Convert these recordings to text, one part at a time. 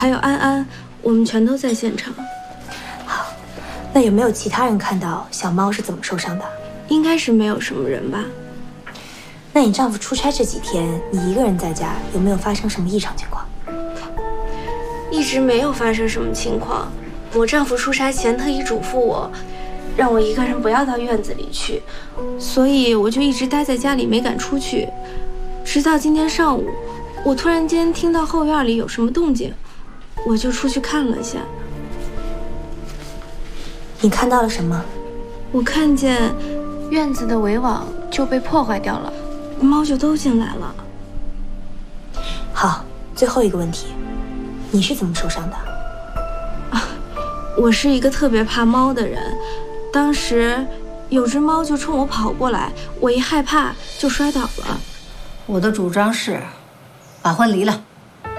还有安安，我们全都在现场。 好，那有没有其他人看到小猫是怎么受伤的？ 应该是没有什么人吧。 那你丈夫出差这几天，你一个人在家，有没有发生什么异常情况？ 一直没有发生什么情况。我丈夫出差前特意嘱咐我，让我一个人不要到院子里去，所以我就一直待在家里，没敢出去。直到今天上午，我突然间听到后院里有什么动静，我就出去看了下。 你看到了什么？ 我看见院子的围网就被破坏掉了，猫就都进来了。 好，最后一个问题，你是怎么受伤的？ 我是一个特别怕猫的人，当时有只猫就冲我跑过来，我一害怕就摔倒了。 我的主张是把婚离了。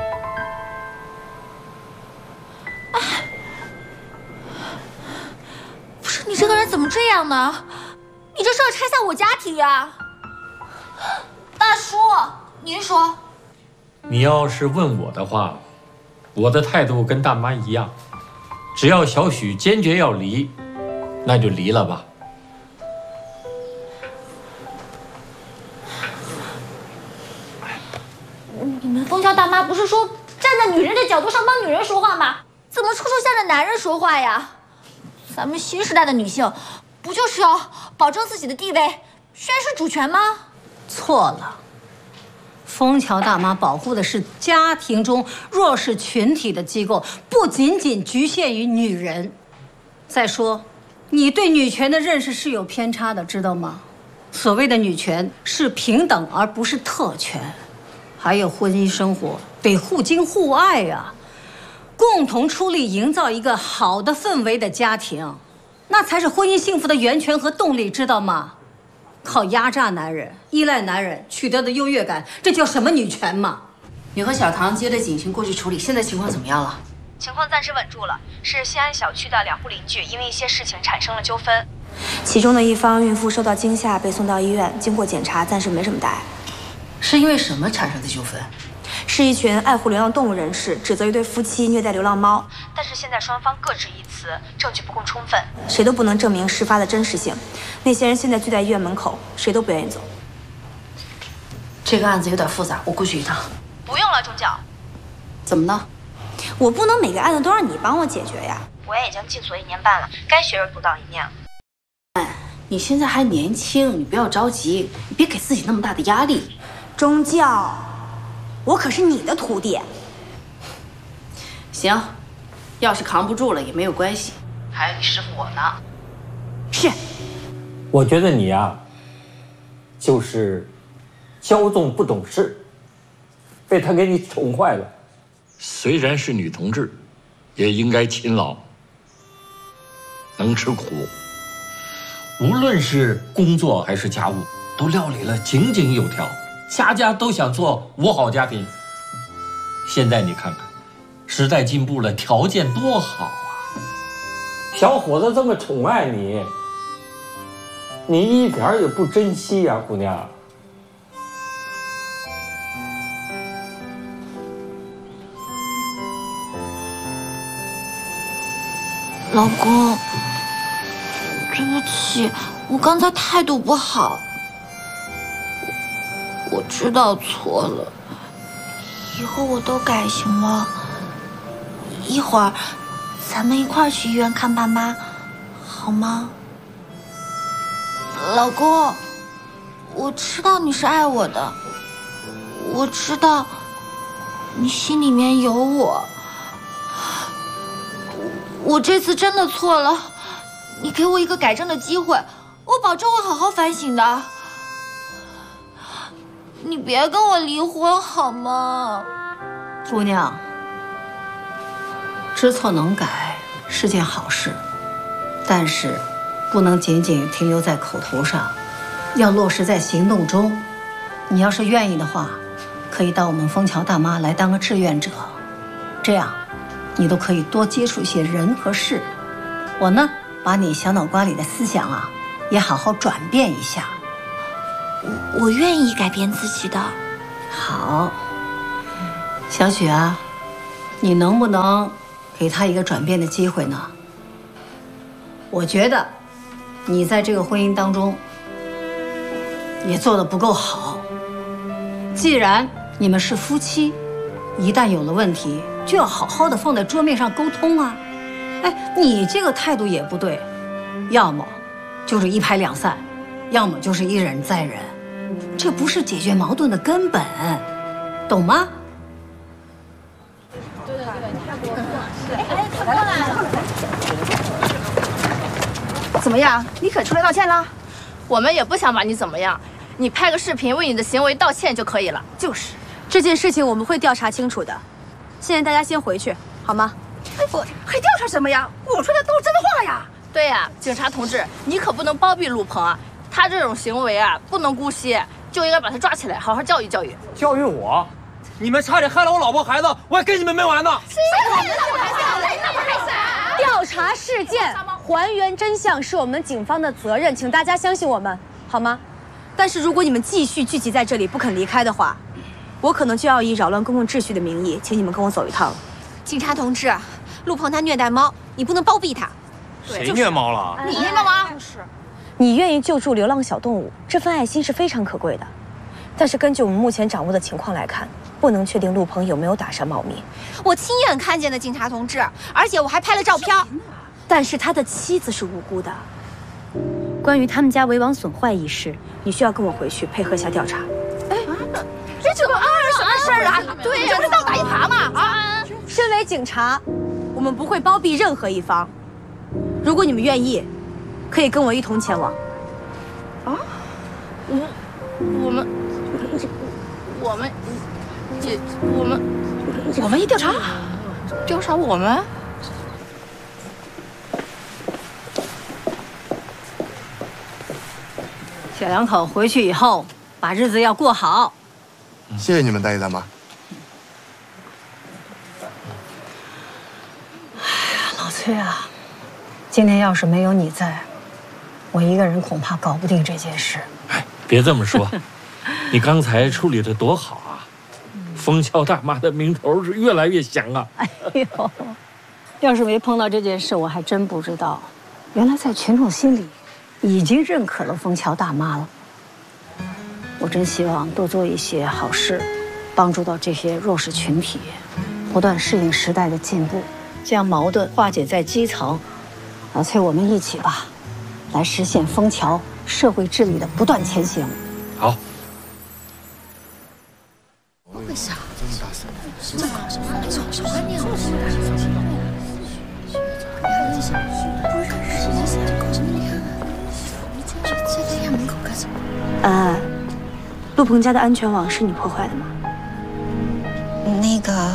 不是你这个人怎么这样呢？你这是要拆散我家庭呀！大叔，您说。 你要是问我的话，我的态度跟大妈一样，只要小许坚决要离，那就离了吧。 你们枫桥大妈不是说站在女人的角度上帮女人说话吗？怎么处处向着男人说话呀？咱们新时代的女性，不就是要保证自己的地位，宣示主权吗？ 错了，枫桥大妈保护的是家庭中弱势群体的机构，不仅仅局限于女人。再说，你对女权的认识是有偏差的，知道吗？所谓的女权是平等，而不是特权。还有婚姻生活得互敬互爱呀，共同出力营造一个好的氛围的家庭，那才是婚姻幸福的源泉和动力，知道吗？靠压榨男人、依赖男人取得的优越感，这叫什么女权嘛？ 你和小唐接着警情过去处理，现在情况怎么样了？ 情况暂时稳住了，是西安小区的2户邻居因为一些事情产生了纠纷， 其中的一方孕妇受到惊吓，被送到医院，经过检查，暂时没什么大碍。 是因为什么产生的纠纷？ 是一群爱护流浪动物人士指责一对夫妻虐待流浪猫， 但是现在双方各执一词，证据不够充分， 谁都不能证明事发的真实性。那些人现在聚在医院门口，谁都不愿意走。 这个案子有点复杂，我过去一趟。 不用了，钟教。 怎么了？ 我不能每个案子都让你帮我解决呀。 我也已经进所1年半了，该学而独当一面了。 你现在还年轻，你不要着急，你别给自己那么大的压力。 钟教，我可是你的徒弟。 行，要是扛不住了也没有关系，还有你师傅我呢。 是。 我觉得你呀，就是骄纵不懂事，被他给你宠坏了。虽然是女同志，也应该勤劳，能吃苦。无论是工作还是家务，都料理了井井有条，家家都想做五好家庭。现在你看看，时代进步了，条件多好啊！小伙子这么宠爱你，你一点也不珍惜呀，姑娘。 老公，对不起，我刚才态度不好，我知道错了，以后我都改行吗？一会儿咱们一块儿去医院看爸妈，好吗？老公，我知道你是爱我的，我知道你心里面有我。我这次真的错了，你给我一个改正的机会，我保证会好好反省的。你别跟我离婚好吗？ 姑娘，知错能改是件好事，但是不能仅仅停留在口头上，要落实在行动中。你要是愿意的话，可以到我们枫桥大妈来当个志愿者，这样你都可以多接触一些人和事。我呢，把你小脑瓜里的思想啊，也好好转变一下。 我愿意改变自己的。 好，小雪啊， 你能不能给他一个转变的机会呢？我觉得你在这个婚姻当中也做得不够好。既然你们是夫妻，一旦有了问题，就要好好的放在桌面上沟通啊。哎，你这个态度也不对，要么就是一拍两散，要么就是一忍再忍，这不是解决矛盾的根本，懂吗？ 怎么样？你肯出来道歉了？我们也不想把你怎么样，你拍个视频为你的行为道歉就可以了。 就是，这件事情我们会调查清楚的。现在大家先回去，好吗？ 我还调查什么呀？我说的都是真话呀。对呀，警察同志，你可不能包庇陆鹏啊！他这种行为啊，不能姑息，就应该把他抓起来，好好教育教育。 教育我？你们差点害了我老婆孩子，我还跟你们没完呢！ 谁害了我孩子？ 调查事件，还原真相是我们警方的责任，请大家相信我们，好吗？但是如果你们继续聚集在这里不肯离开的话，我可能就要以扰乱公共秩序的名义，请你们跟我走一趟了。 警察同志，陆鹏他虐待猫，你不能包庇他。 谁虐猫了？ 你虐猫吗？ 你愿意救助流浪小动物，这份爱心是非常可贵的。但是根据我们目前掌握的情况来看，不能确定陆鹏有没有打伤猫咪。 我亲眼看见的，警察同志，而且我还拍了照片。 但是他的妻子是无辜的。关于他们家围网损坏一事，你需要跟我回去配合下调查。 哎，这个什么事儿啊？对呀，这不是倒打一耙吗？啊！ 身为警察，我们不会包庇任何一方。如果你们愿意，可以跟我一同前往。 啊？我们一调查，调查我们。 小两口回去以后，把日子要过好。 谢谢你们，大爷大妈。 哎呀，老崔啊，今天要是没有你在，我一个人恐怕搞不定这件事。 哎，别这么说，你刚才处理的多好啊！枫桥大妈的名头是越来越响啊！ 哎呦，要是没碰到这件事，我还真不知道，原来在群众心里已经认可了枫桥大妈了。我真希望多做一些好事，帮助到这些弱势群体，不断适应时代的进步，将矛盾化解在基层。老崔，我们一起吧，来实现枫桥社会治理的不断前行。 好。 为啥这么大声？ 这搞什么？什么观念？ 在门口干什么？陆鹏家的安全网是你破坏的吗？ 那个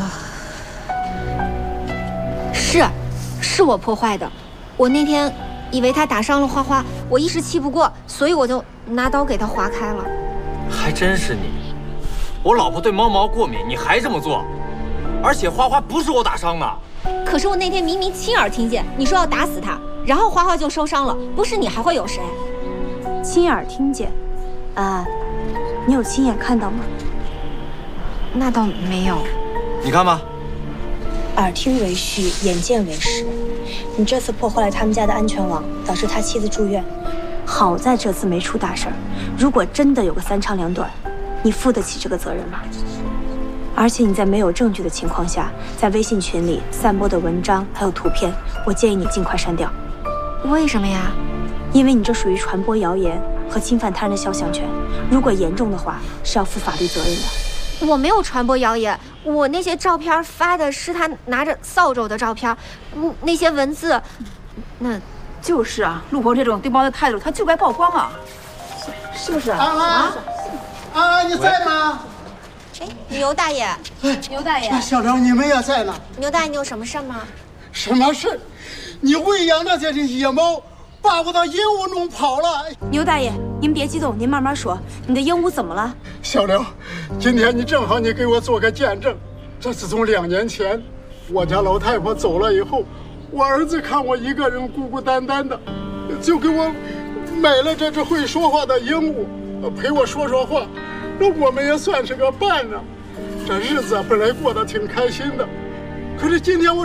是我破坏的。我那天以为他打伤了花花，我一时气不过，所以我就拿刀给他划开了。 还真是你！我老婆对猫毛过敏，你还这么做？而且花花不是我打伤的。 可是我那天明明亲耳听见你说要打死他，然后花花就受伤了，不是你还会有谁？ 亲耳听见，你有亲眼看到吗？ 那倒没有。 你看吧， 耳听为虚，眼见为实。你这次破坏了他们家的安全网，导致他妻子住院，好在这次没出大事儿。如果真的有个三长两短，你负得起这个责任吗？而且你在没有证据的情况下，在微信群里散播的文章还有图片，我建议你尽快删掉。 为什么呀？ 因为你这属于传播谣言和侵犯他人的肖像权，如果严重的话，是要负法律责任的。 我没有传播谣言，我那些照片发的是他拿着扫帚的照片，那些文字，那就是啊，陆鹏这种对猫的态度，他就该曝光啊，是不是？ 安安，你在吗？ 哎，牛大爷， 牛大爷， 小刘，你们也在呢。 牛大爷，你有什么事吗？ 什么事？你喂养的这只野猫把我的鹦鹉弄跑了。 牛大爷，您别激动，您慢慢说。你的鹦鹉怎么了？ 小刘，今天你正好给我做个见证。这是从2年前我家老太婆走了以后，我儿子看我一个人孤孤单单的，就给我买了这只会说话的鹦鹉，陪我说说话。那我们也算是个伴呢。这日子本来过得挺开心的， 可是今天我